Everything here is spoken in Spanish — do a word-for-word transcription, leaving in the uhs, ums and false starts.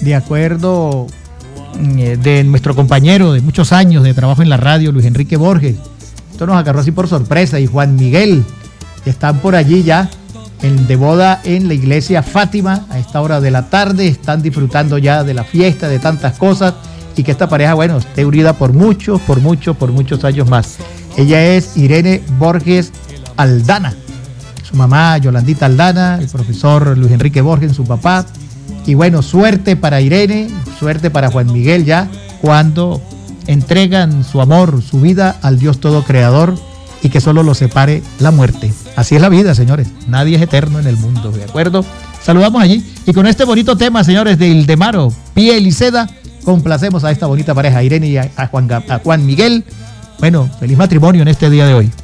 de acuerdo eh, de nuestro compañero de muchos años de trabajo en la radio, Luis Enrique Borges. Esto nos agarró así por sorpresa, y Juan Miguel, que están por allí ya en, de boda en la iglesia Fátima a esta hora de la tarde, están disfrutando ya de la fiesta, de tantas cosas, y que esta pareja, bueno, esté unida por muchos, por muchos, por muchos años más. Ella es Irene Borges Aldana, su mamá Yolandita Aldana, el profesor Luis Enrique Borges, su papá, y bueno, suerte para Irene, suerte para Juan Miguel ya, cuando entregan su amor, su vida al Dios Todo Creador, y que solo los separe la muerte. Así es la vida, señores, nadie es eterno en el mundo, ¿de acuerdo? Saludamos allí, y con este bonito tema, señores, de Ildemaro, Piel y Seda, complacemos a esta bonita pareja, Irene y a Juan, a Juan Miguel. Bueno, feliz matrimonio en este día de hoy.